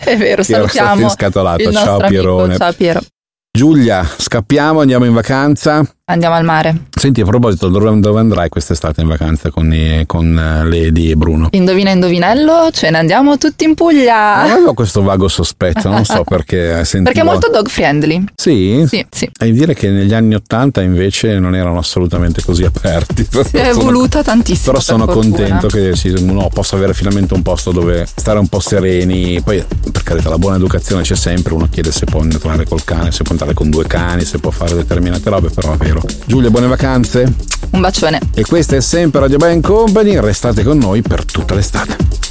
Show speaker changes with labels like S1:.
S1: È vero,
S2: che era stato
S1: salutiamo
S2: inscatolato.
S1: il
S2: Ciao
S1: nostro
S2: Pierone.
S1: amico. Ciao Piero.
S2: Giulia, scappiamo, andiamo in vacanza.
S1: Andiamo al mare.
S2: Senti, a proposito, dove andrai quest'estate in vacanza con Lady e Bruno?
S1: Indovina indovinello, ce ne andiamo tutti in Puglia.
S2: Avevo questo vago sospetto, non so perché sentivo...
S1: Perché è molto dog friendly.
S2: Sì?
S1: Sì.
S2: E dire che negli anni '80 invece non erano assolutamente così aperti.
S1: Si è evoluta tantissimo.
S2: Però sono contento che uno possa avere finalmente un posto dove stare un po' sereni. Poi, per carità, la buona educazione c'è sempre. Uno chiede se può entrare col cane, se può entrare con 2 cani, se può fare determinate robe, però è vero. Giulia, buone vacanze.
S1: Un bacione.
S2: E questa è sempre Radio Band Company. Restate con noi per tutta l'estate.